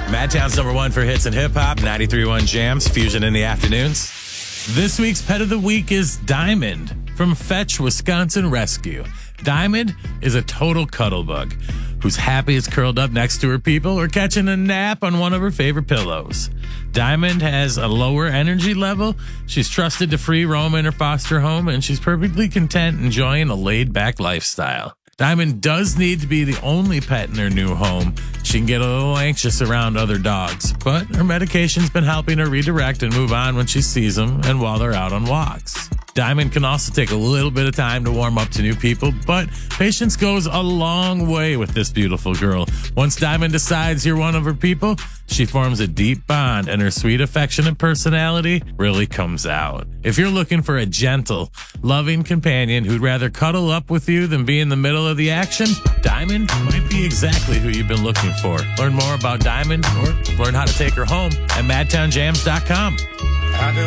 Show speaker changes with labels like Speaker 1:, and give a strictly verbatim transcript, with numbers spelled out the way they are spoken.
Speaker 1: Madtown's number one for hits and hip-hop, ninety-three point one Jams, Fusion in the afternoons. This week's pet of the week is Diamond from Fetch, Wisconsin Rescue. Diamond is a total cuddle bug who's happy is curled up next to her people or catching a nap on one of her favorite pillows. Diamond has a lower energy level. She's trusted to free roam in her foster home, and she's perfectly content enjoying a laid-back lifestyle. Diamond does need to be the only pet in her new home. She can get a little anxious around other dogs, but her medication's been helping her redirect and move on when she sees them and while they're out on walks. Diamond can also take a little bit of time to warm up to new people, but patience goes a long way with this beautiful girl. Once Diamond decides you're one of her people, she forms a deep bond, and her sweet, affectionate personality really comes out. If you're looking for a gentle, loving companion who'd rather cuddle up with you than be in the middle of the action, Diamond might be exactly who you've been looking for. Learn more about Diamond or learn how to take her home at madtown jams dot com.